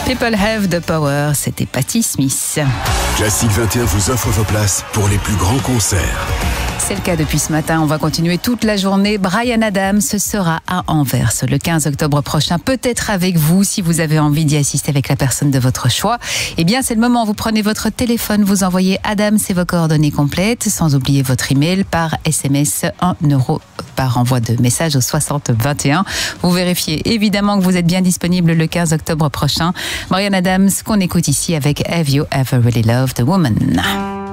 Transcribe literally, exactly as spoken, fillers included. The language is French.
People Have the Power, c'était Patti Smith. Classique vingt et un vous offre vos places pour les plus grands concerts. C'est le cas depuis ce matin. On va continuer toute la journée. Bryan Adams sera à Anvers le quinze octobre prochain. Peut-être avec vous, si vous avez envie d'y assister avec la personne de votre choix. Eh bien, c'est le moment. Vous prenez votre téléphone, vous envoyez Adams et vos coordonnées complètes, sans oublier votre email par S M S, un euro par envoi de message au soixante vingt et un. Vous vérifiez évidemment que vous êtes bien disponible le quinze octobre prochain. Bryan Adams, qu'on écoute ici avec Have You Ever Really Loved a Woman?